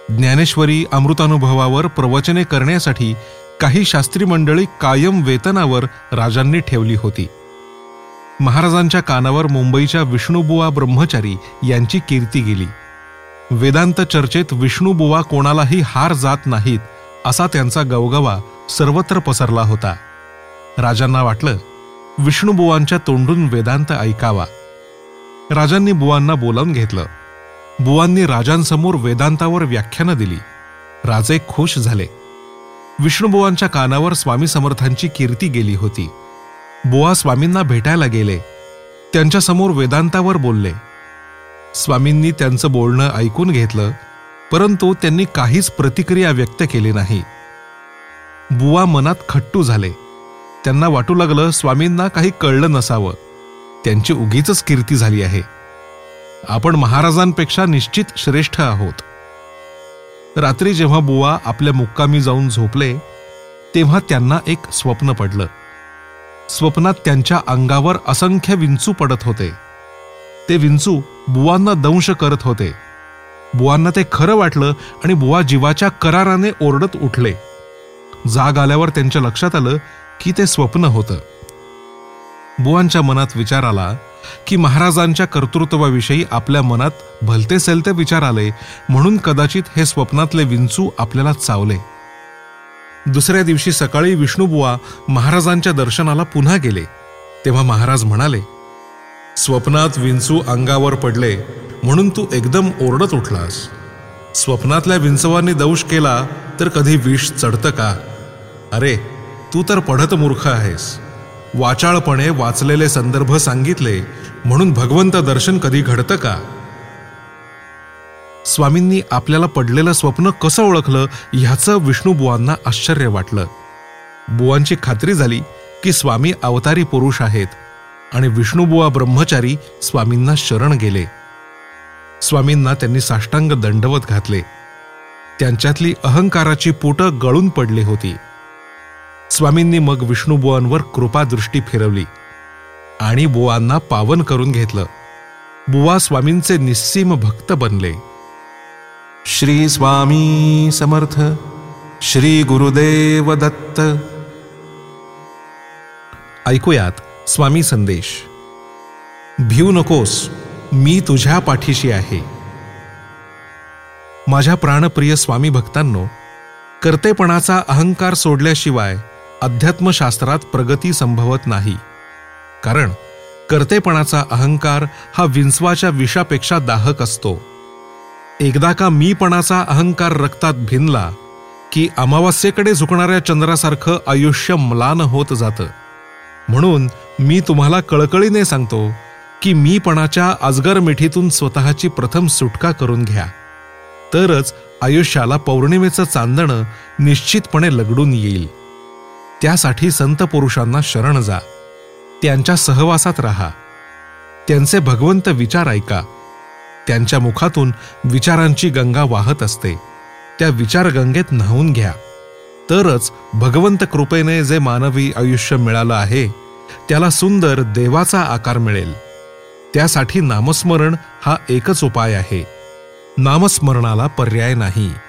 ज्ञानेश्वरी अमृतानुभवावर प्रवचने करण्यासाठी काही शास्त्री मंडळी कायम वेतनावर राजांनी ठेवली होती. महाराजांच्या कानावर मुंबईच्या विष्णुबुवा ब्रह्मचारी यांची कीर्ती गेली. वेदांत चर्चेत विष्णुबुवा कोणालाही हार जात नाहीत असा त्यांचा गवगवा सर्वत्र पसरला होता. राजांना वाटलं विष्णुबुवांच्या तोंडून वेदांत ऐकावा. राजांनी बुवांना बोलावून घेतलं. बुवांनी राजांसमोर वेदांतावर व्याख्यानं दिली. राजे खुश झाले. विष्णुबुवांच्या कानावर स्वामी समर्थांची कीर्ती गेली होती. बुवा स्वामींना भेटायला गेले. त्यांच्यासमोर वेदांतावर बोलले. स्वामींनी त्यांचं बोलणं ऐकून घेतलं, परंतु त्यांनी काहीच प्रतिक्रिया व्यक्त केली नाही. बुवा मनात खट्टू झाले. त्यांना वाटू लागलं स्वामींना काही कळलं नसावं, त्यांची उगीचच कीर्ती झाली आहे. आपण महाराजांपेक्षा निश्चित श्रेष्ठ आहोत. रात्री जेव्हा बुवा आपल्या मुक्कामी जाऊन झोपले तेव्हा त्यांना एक स्वप्न पडलं. स्वप्नात त्यांच्या अंगावर असंख्य विंचू पडत होते. ते विंचू बुवांना दंश करत होते. बुवांना ते खरं वाटलं आणि बुवा जीवाच्या कराराने ओरडत उठले. जाग आल्यावर त्यांच्या लक्षात आलं की ते स्वप्न होतं. बुवांच्या मनात विचार आला की महाराजांच्या कर्तृत्वाविषयी आपल्या मनात भलते सलते विचार आले, म्हणून कदाचित हे स्वप्नातले विंचू आपल्याला चावले. दुसऱ्या दिवशी सकाळी विष्णुबुवा महाराजांच्या दर्शनाला पुन्हा गेले. तेव्हा महाराज म्हणाले, स्वप्नात विंचू अंगावर पडले म्हणून तू एकदम ओरडत उठलास. स्वप्नातल्या विंचवांनी दंश केला तर कधी विष चढतं का? अरे तू तर पढत मूर्ख आहेस. वाचाळपणे वाचलेले संदर्भ सांगितले म्हणून भगवंत दर्शन कधी घडतं का? स्वामींनी आपल्याला पडलेलं स्वप्न कसं ओळखलं ह्याचं विष्णुबुवांना आश्चर्य वाटलं. बुवांची खात्री झाली की स्वामी अवतारी पुरुष आहेत आणि विष्णुबुवा ब्रह्मचारी स्वामींना शरण गेले. स्वामींना त्यांनी साष्टांग दंडवत घातले. त्यांच्यातली अहंकाराची पोटं गळून पडली होती. स्वामींनी मग विष्णुबुवांवर कृपादृष्टी फिरवली आणि बुवांना पावन करून घेतलं. बुवा स्वामींचे निस्सीम भक्त बनले. श्री स्वामी समर्थ. श्री गुरुदेव दत्त. ऐकूयात स्वामी संदेश. भिऊ नकोस, मी तुझ्या पाठीशी आहे. माझ्या प्राणप्रिय स्वामी भक्तांनो, कर्तेपणाचा अहंकार सोडल्याशिवाय अध्यात्मशास्त्रात प्रगती संभवत नाही. कारण कर्तेपणाचा अहंकार हा विंचवाच्या विषापेक्षा दाहक असतो. एकदा का मीपणाचा अहंकार रक्तात भिनला की अमावास्येकडे झुकणाऱ्या चंद्रासारखं आयुष्य म्लान होत जातं. म्हणून मी तुम्हाला कळकळीने सांगतो की मीपणाच्या अजगर मिठीतून स्वतःची प्रथम सुटका करून घ्या. तरच आयुष्याला पौर्णिमेचं चांदणं निश्चितपणे लगडून येईल. त्यासाठी संत पुरुषांना शरण जा. त्यांच्या सहवासात राहा. त्यांचे भगवंत विचार ऐका. त्यांच्या मुखातून विचारांची गंगा वाहत असते. त्या विचारगंगेत न्हावून घ्या. तरच भगवंत कृपेने जे मानवी आयुष्य मिळालं आहे त्याला सुंदर देवाचा आकार मिळेल. त्यासाठी नामस्मरण हा एकच उपाय आहे. नामस्मरणाला पर्याय नाही.